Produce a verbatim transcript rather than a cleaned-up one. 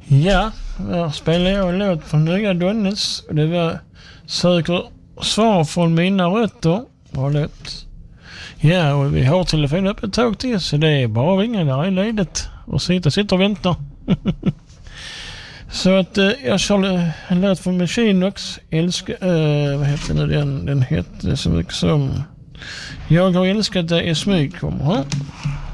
Ja, där spelade jag en låt från Nya Donnes. Det var Söker svar från mina rötter. Bra låt. Ja, och vi har telefonen upp ett tag till, så det är bara att ringa där i ledet och sitta, sitta och vänta. Så att eh, jag kör en låt från Machinox. Älska, eh, vad heter nu den? Den heter så mycket som Jag har älskat dig i smyg, kommer här.